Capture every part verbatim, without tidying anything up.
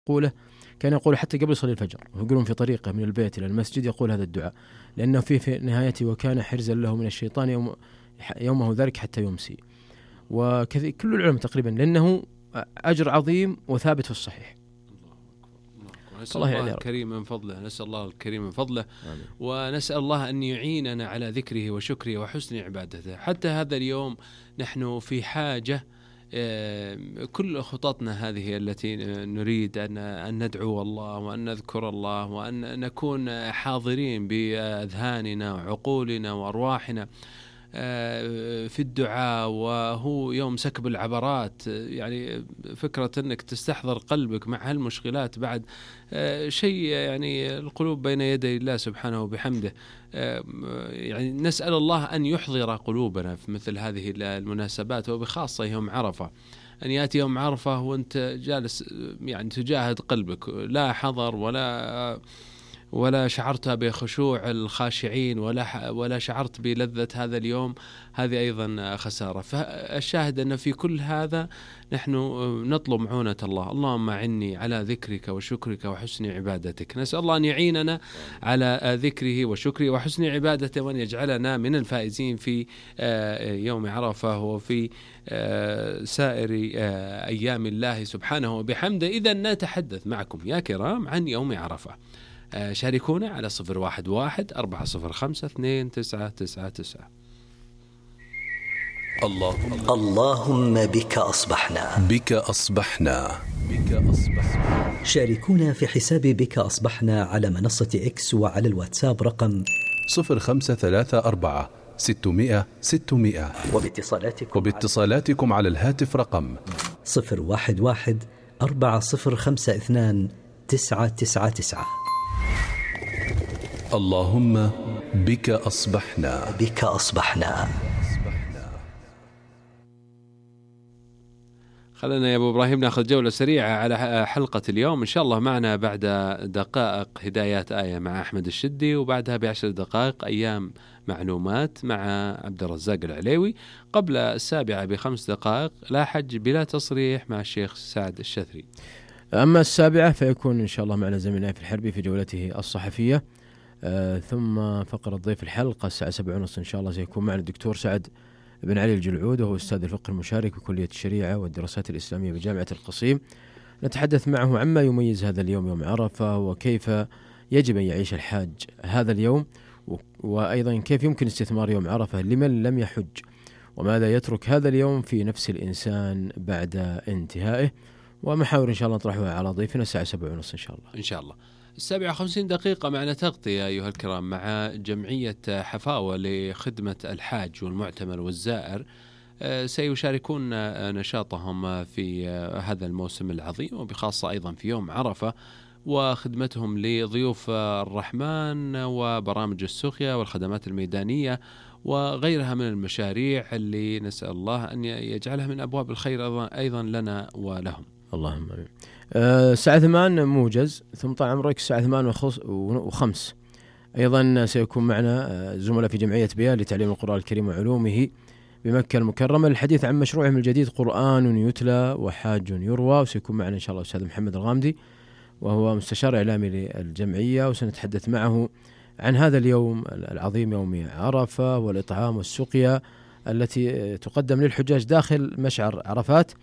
يقوله كان يقول حتى قبل يصلي الفجر، ويقولون في طريقه من البيت إلى المسجد يقول هذا الدعاء، لأنه فيه في نهايته وكان حرزا له من الشيطان يوم يومه ذلك حتى يمسي. وكل العلماء تقريبا، لأنه أجر عظيم وثابت في الصحيح. نسأل الله, الله الكريم من فضله، نسأل الله الكريم من فضله آمين. ونسأل الله أن يعيننا على ذكره وشكره وحسن عبادته. حتى هذا اليوم نحن في حاجة، كل خططنا هذه التي نريد أن ندعو الله وأن نذكر الله وأن نكون حاضرين بأذهاننا وعقولنا وأرواحنا في الدعاء، وهو يوم سكب العبرات. يعني فكرة أنك تستحضر قلبك مع هالمشغلات بعد شيء، يعني القلوب بين يدي الله سبحانه وبحمده. يعني نسأل الله أن يحضر قلوبنا في مثل هذه المناسبات، وبخاصة يوم عرفة، أن يأتي يوم عرفة وأنت جالس يعني تجاهد قلبك، لا حضر ولا ولا شعرت بخشوع الخاشعين ولا ولا شعرت بلذة هذا اليوم، هذه أيضا خسارة. فالشاهد أن في كل هذا نحن نطلب معونة الله. اللهم أعني على ذكرك وشكرك وحسن عبادتك. نسأل الله أن يعيننا على ذكره وشكره وحسن عبادته، وأن يجعلنا من الفائزين في يوم عرفة وفي سائر أيام الله سبحانه وبحمده. إذا نتحدث معكم يا كرام عن يوم عرفة. شاركونا على صفر واحد واحد أربعة صفر خمسة اثنين تسعة تسعة تسعة. اللهم اللهم بك أصبحنا بك أصبحنا بك أصبحنا. شاركونا في حساب بك أصبحنا على منصة إكس وعلى الواتساب رقم صفر خمسة ثلاثة أربعة ستمائة ستمائة، وباتصالاتكم وباتصالاتكم على الهاتف رقم صفر واحد واحد أربعة صفر خمسة اثنان تسعة تسعة تسعة. اللهم بك أصبحنا بك أصبحنا. خلنا يا أبو إبراهيم نأخذ جولة سريعة على حلقة اليوم. إن شاء الله معنا بعد دقائق هدايات آية مع أحمد الشدي، وبعدها بعشر دقائق أيام معلومات مع عبد الرزاق العليوي. قبل السابعة بخمس دقائق لا حج بلا تصريح مع الشيخ سعد الشثري. أما السابعة فيكون إن شاء الله معنا زميلنا في الحربي في جولته الصحفية. آه ثم فقرة ضيف الحلقة الساعة سبعة ونص إن شاء الله سيكون معنا الدكتور سعد بن علي الجلعود، وهو أستاذ الفقه المشارك بكلية الشريعة والدراسات الإسلامية بجامعة القصيم. نتحدث معه عما يميز هذا اليوم يوم عرفة، وكيف يجب أن يعيش الحاج هذا اليوم، وأيضا كيف يمكن استثمار يوم عرفة لمن لم يحج، وماذا يترك هذا اليوم في نفس الإنسان بعد انتهائه، ومحاور إن شاء الله نطرحها على ضيفنا الساعة سبعة ونص إن شاء الله. إن شاء الله. السابعة خمسين دقيقة معنا تغطية أيها الكرام مع جمعية حفاوة لخدمة الحاج والمعتمر والزائر. سيشاركون نشاطهم في هذا الموسم العظيم، وبخاصة أيضا في يوم عرفة، وخدمتهم لضيوف الرحمن وبرامج السخية والخدمات الميدانية وغيرها من المشاريع اللي نسأل الله أن يجعلها من أبواب الخير أيضا لنا ولهم. اللهم آمين. الساعة أه ثمان موجز، ثم طال عمرك الساعة ثمان وخمس أيضا سيكون معنا زملاء في جمعية بيان لتعليم القرآن الكريم وعلومه بمكة المكرمة للحديث عن مشروعهم الجديد قرآن يتلى وحاج يروى، وسيكون معنا إن شاء الله أستاذ محمد الغامدي وهو مستشار إعلامي للجمعية، وسنتحدث معه عن هذا اليوم العظيم يوم عرفة والإطعام والسقيا التي تقدم للحجاج داخل مشعر عرفات،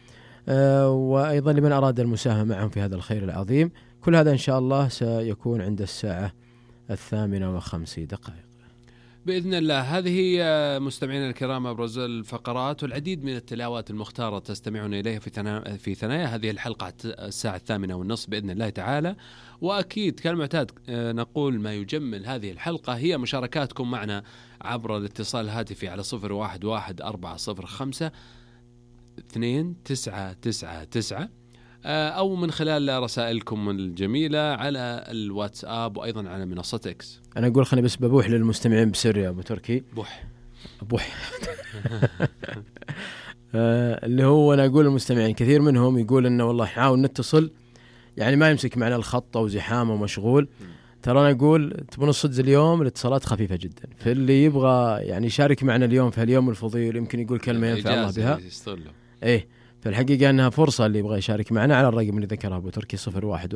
أه وأيضا لمن أراد المساهمة معهم في هذا الخير العظيم. كل هذا إن شاء الله سيكون عند الساعة الثامنة وخمس دقائق بإذن الله. هذه مستمعينا الكرام أبرز الفقرات والعديد من التلاوات المختارة تستمعون إليها في في ثنايا هذه الحلقة الساعة الثامنة والنصف بإذن الله تعالى. وأكيد كالمعتاد نقول ما يجمل هذه الحلقة هي مشاركاتكم معنا عبر الاتصال الهاتفي على صفر واحد واحد أربعة صفر خمسة اثنين تسعة تسعة تسعة، أو من خلال رسائلكم الجميلة على الواتساب وأيضا على منصة إكس. أنا أقول خليني بس ببوح للمستمعين بسر يا أبو تركي. بوح بوح اللي هو أنا أقول للمستمعين كثير منهم يقول إنه والله حاول نتصل يعني ما يمسك معنا الخط أو زحام ومشغول. ترى أنا أقول تبون الصدق اليوم الاتصالات خفيفة جدا، فاللي يبغى يعني يشارك معنا اليوم في هاليوم الفضيل يمكن يقول كلمة ينفع الله بها. إيه فالحقيقة أنها فرصة اللي يبغى يشارك معنا على الرقم اللي ذكره أبو تركي صفر واحد